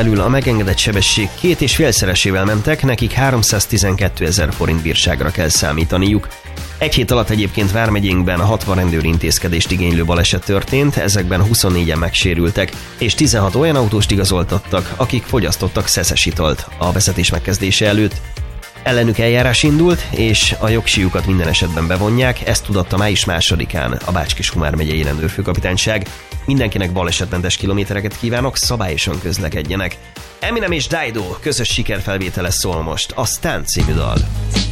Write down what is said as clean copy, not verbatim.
belül a megengedett sebesség 2,5-szeresével mentek, nekik 312 000 forint bírságra kell számítaniuk. Egy hét alatt egyébként vármegyénkben 60 rendőri intézkedést igénylő baleset történt, ezekben 24-en megsérültek, és 16 olyan autóst igazoltattak, akik fogyasztottak szeszes italt a vezetés megkezdése előtt. Ellenük eljárás indult, és a jogsiukat minden esetben bevonják, ezt tudatta május 2-án a Bács-Kis-Humár megyei rendőrfőkapitányság. Mindenkinek balesetmentes kilométereket kívánok, szabályosan közlekedjenek. Eminem és Dido közös sikerfelvétele szól most, a Stand című dal.